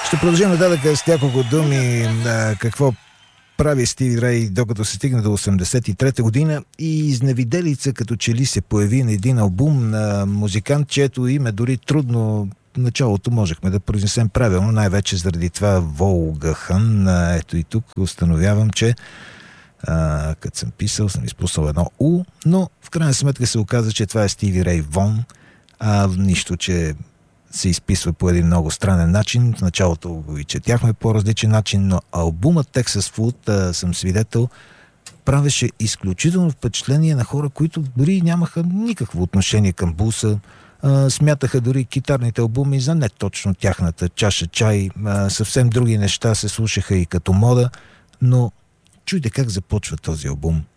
Ще продължим нататък с няколко думи какво прави Стиви Рей, докато се стигне до 83-та година, и изневиделица като че ли се появи на един албум на музикант, чието име дори трудно в началото можехме да произнесем правилно, най-вече заради това Волгахан. Ето и тук установявам, че като съм писал, съм изпуснал едно У, но в крайна сметка се оказа, че това е Стиви Рей Вон, нищо, че се изписва по един много странен начин. В началото го и четяхме по различен начин, но албумът Texas Flood, съм свидетел, правеше изключително впечатление на хора, които дори нямаха никакво отношение към блуса. Смятаха дори китарните албуми за не точно тяхната чаша чай. Съвсем други неща се слушаха и като мода, но чуйте как започва този албум.